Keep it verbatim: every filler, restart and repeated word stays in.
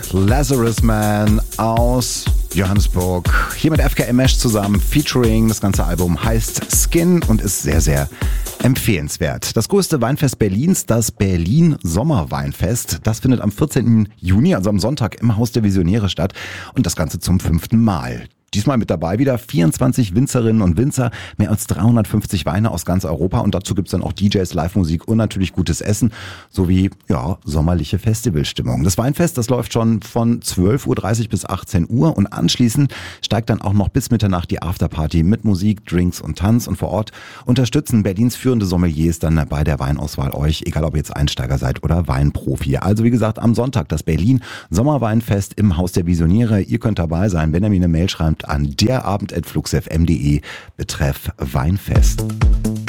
ist Lazarus Man aus Johannesburg. Hier mit F K M Mesh zusammen, featuring. Das ganze Album heißt Skin und ist sehr, sehr empfehlenswert. Das größte Weinfest Berlins, das Berlin Sommerweinfest, das findet am vierzehnten Juni, also am Sonntag, im Haus der Visionäre statt und das Ganze zum fünften Mal. Diesmal mit dabei wieder vierundzwanzig Winzerinnen und Winzer, mehr als dreihundertfünfzig Weine aus ganz Europa und dazu gibt's dann auch D Js, Live-Musik und natürlich gutes Essen sowie ja sommerliche Festivalstimmung. Das Weinfest, das läuft schon von zwölf Uhr dreißig bis achtzehn Uhr und anschließend steigt dann auch noch bis Mitternacht die Afterparty mit Musik, Drinks und Tanz und vor Ort unterstützen Berlins führende Sommeliers dann bei der Weinauswahl euch, egal ob ihr jetzt Einsteiger seid oder Weinprofi. Also wie gesagt, am Sonntag das Berlin Sommerweinfest im Haus der Visionäre. Ihr könnt dabei sein, wenn ihr mir eine Mail schreibt an derabend at fluxfm punkt de betreff Weinfest.